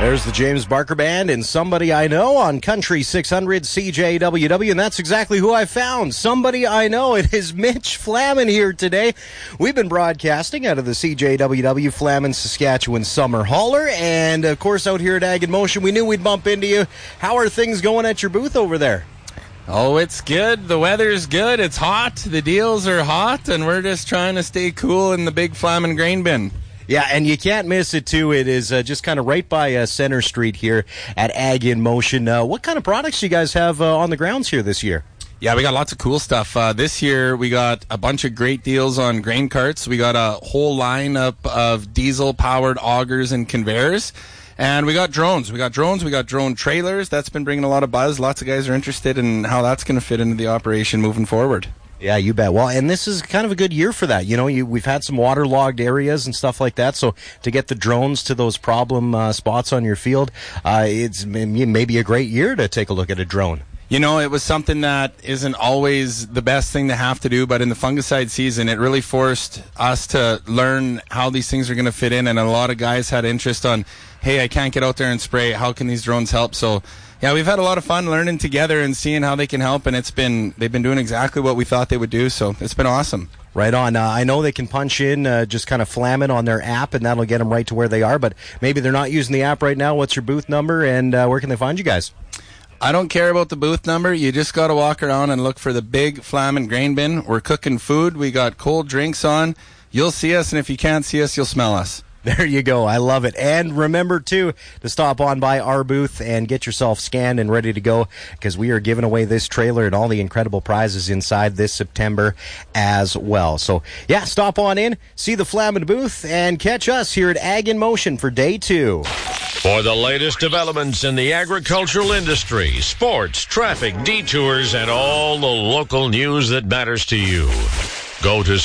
There's the James Barker Band and Somebody I Know on Country 600 CJWW, and that's exactly who I found. Somebody I know. It is Mitch Flaman here today. We've been broadcasting out of the CJWW Flaman, Saskatchewan Summer Hauler, and of course out here at Ag in Motion, we knew we'd bump into you. How are things going at your booth over there? Oh, it's good. The weather's good. It's hot. The deals are hot, and we're just trying to stay cool in the big Flaman grain bin. Yeah, and you can't miss it, too. It is just kind of right by Center Street here at Ag in Motion. What kind of products do you guys have on the grounds here this year? Yeah, we got lots of cool stuff. This year, we got a bunch of great deals on grain carts. We got a whole lineup of diesel-powered augers and conveyors. And we got drones. We got drone trailers. That's been bringing a lot of buzz. Lots of guys are interested in how that's going to fit into the operation moving forward. Yeah, you bet. Well, and this is kind of a good year for that. You know, we've had some waterlogged areas and stuff like that, so to get the drones to those problem spots on your field, it's maybe a great year to take a look at a drone. You know, it was something that isn't always the best thing to have to do, but in the fungicide season, it really forced us to learn how these things are going to fit in, and a lot of guys had interest on, hey, I can't get out there and spray. How can these drones help? So, yeah, we've had a lot of fun learning together and seeing how they can help, and they've been doing exactly what we thought they would do, so it's been awesome. Right on. I know they can punch in, just kind of Flaman on their app, and that'll get them right to where they are, but maybe they're not using the app right now. What's your booth number, and where can they find you guys? I don't care about the booth number. You just got to walk around and look for the big Flaman grain bin. We're cooking food. We got cold drinks on. You'll see us, and if you can't see us, you'll smell us. There you go. I love it. And remember, too, to stop on by our booth and get yourself scanned and ready to go, because we are giving away this trailer and all the incredible prizes inside this September as well. So, yeah, stop on in, see the Flaman booth, and catch us here at Ag in Motion for Day 2. For the latest developments in the agricultural industry, sports, traffic, detours, and all the local news that matters to you, go to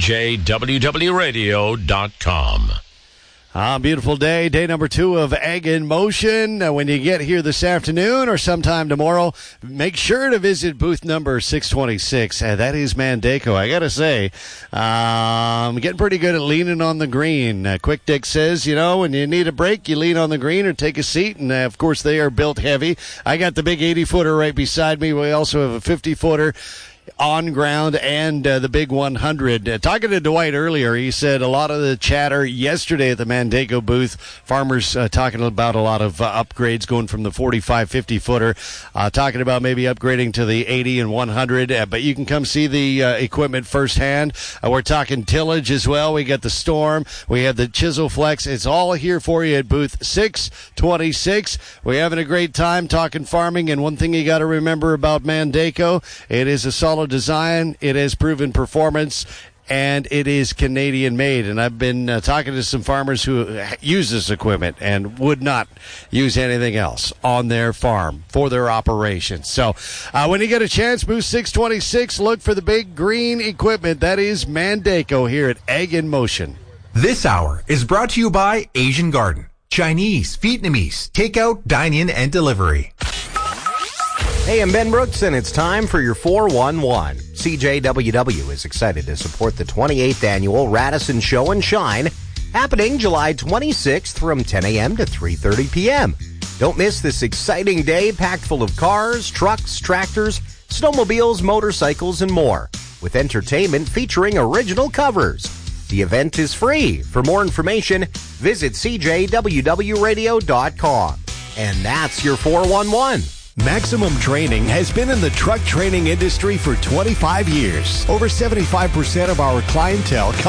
CJWWRadio.com. Beautiful day, day number 2 of Ag in Motion. When you get here this afternoon or sometime tomorrow, make sure to visit booth number 626. That is Mandako. I got to say, I'm getting pretty good at leaning on the green. Quick Dick says, you know, when you need a break, you lean on the green or take a seat. And, of course, they are built heavy. I got the big 80-footer right beside me. We also have a 50-footer. On ground and the big 100. Talking to Dwight earlier, he said a lot of the chatter yesterday at the Mandako booth, farmers talking about a lot of upgrades going from the 45, 50-footer, talking about maybe upgrading to the 80 and 100, but you can come see the equipment firsthand. We're talking tillage as well. We got the Storm. We have the Chisel Flex. It's all here for you at booth 626. We're having a great time talking farming, and one thing you got to remember about Mandako, it is a solid design, it has proven performance, and it is Canadian made. And I've been talking to some farmers who use this equipment and would not use anything else on their farm for their operations. So when you get a chance, booth 626, look for the big green equipment. That is Mandako here at Ag in Motion. This hour is brought to you by Asian Garden. Chinese, Vietnamese, takeout, dine-in, and delivery. Hey, I'm Ben Brooks, and it's time for your 411. CJWW is excited to support the 28th annual Radisson Show and Shine, happening July 26th from 10 a.m. to 3:30 p.m. Don't miss this exciting day packed full of cars, trucks, tractors, snowmobiles, motorcycles, and more, with entertainment featuring original covers. The event is free. For more information, visit CJWWRadio.com. And that's your 411. Maximum Training has been in the truck training industry for 25 years. Over 75% of our clientele